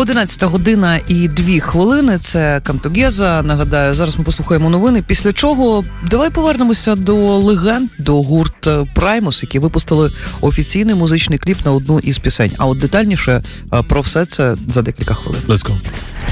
11 година і 2 хвилини. Це Камтогеза. Нагадаю, зараз ми послухаємо новини. Після чого давай повернемося до легенд, до гурт Primus, які випустили офіційний музичний кліп на одну із пісень. А от детальніше про все це за декілька хвилин. Let's go.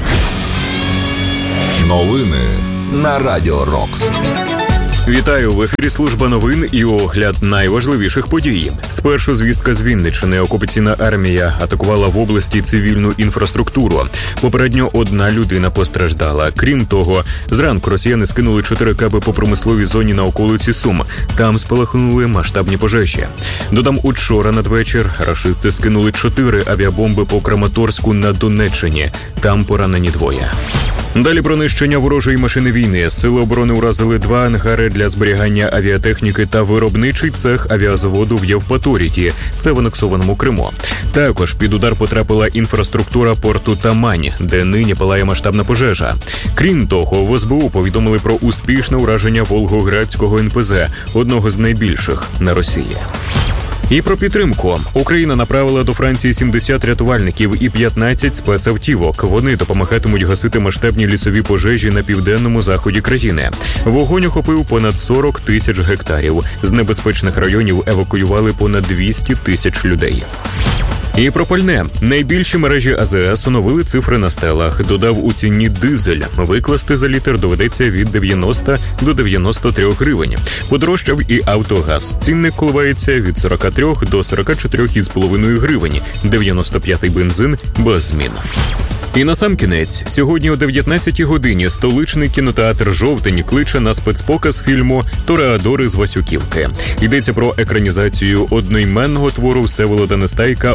Новини на Радіо Рокс. Вітаю! В ефірі служба новин і огляд найважливіших подій. Спершу звістка з Вінниччини. Окупаційна армія атакувала в області цивільну інфраструктуру. Попередньо одна людина постраждала. Крім того, зранку росіяни скинули 4 каби по промисловій зоні на околиці Сум. Там спалахнули масштабні пожежі. Додам, учора надвечір рашисти скинули 4 авіабомби по Краматорську на Донеччині. Там поранені 2. Далі про нищення ворожої машини війни. Сили оборони уразили 2 ангари для зберігання авіатехніки та виробничий цех авіазаводу в Євпаторіті. Це в анексованому Криму. Також під удар потрапила інфраструктура порту Тамань, де нині палає масштабна пожежа. Крім того, в СБУ повідомили про успішне ураження Волгоградського НПЗ, одного з найбільших на Росії. І про підтримку. Україна направила до Франції 70 рятувальників і 15 спецавтівок. Вони допомагатимуть гасити масштабні лісові пожежі на південному заході країни. Вогонь охопив понад 40 тисяч гектарів. З небезпечних районів евакуювали понад 200 тисяч людей. І про пальне. Найбільші мережі АЗС оновили цифри на стелах. Додав у ціні дизель. Викласти за літр доведеться від 90 до 93 гривень. Подорожчав і автогаз. Цінник коливається від 43 до 44,5 гривень. 95-й бензин без змін. І насамкінець, сьогодні о 19-й годині столичний кінотеатр «Жовтень» кличе на спецпоказ фільму «Тореадори з Васюківки». Йдеться про екранізацію одноіменного твору Всеволода Нестайка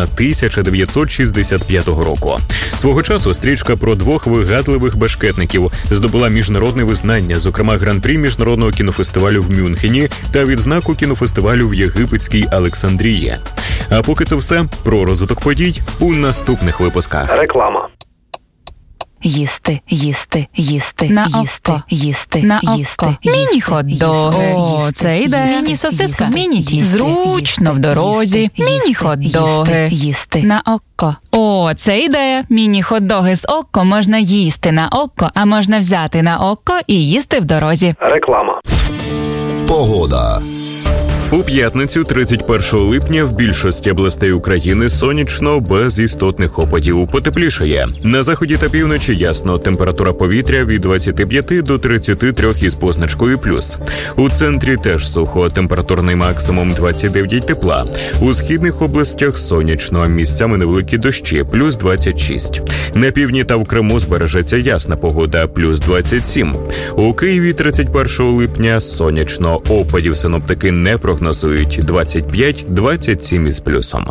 1965 року. Свого часу стрічка про 2 вигадливих бешкетників здобула міжнародне визнання, зокрема гран-прі міжнародного кінофестивалю в Мюнхені та відзнаку кінофестивалю в єгипетській Олександрії. А поки це все, про розвиток подій у наступних випусках. Реклама. Їсти, їсти, їсти, на їсти, око. їсти, На їсти, око. Міні-хот-доги. О, це ідея. Міні-сосиска. Міні-тісто. Зручно в дорозі. Міні-хот-доги. Їсти. На око. О, це ідея. Міні-хот-доги з око можна їсти на око, а можна взяти на око і їсти в дорозі. Реклама. Погода. У п'ятницю, 31 липня, в більшості областей України сонячно, без істотних опадів. Потеплішає. На заході та півночі ясно. Температура повітря від 25 до 33 із позначкою плюс. У центрі теж сухо. Температурний максимум 29 тепла. У східних областях сонячно. Місцями невеликі дощі, плюс 26. На півдні та в Криму збережеться ясна погода, плюс 27. У Києві 31 липня сонячно. Опадів синоптики не прогнозують. 25-27 із плюсом.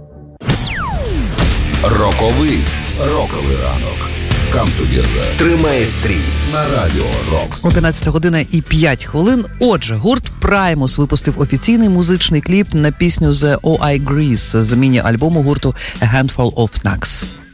Роковий ранок. Камтогеза. Тримає стрій на Радіо Рокс. 11 година і 5 хвилин. Отже, гурт Primus випустив офіційний музичний кліп на пісню The O.I. Grease з міні-альбому гурту A Handful of Nugs.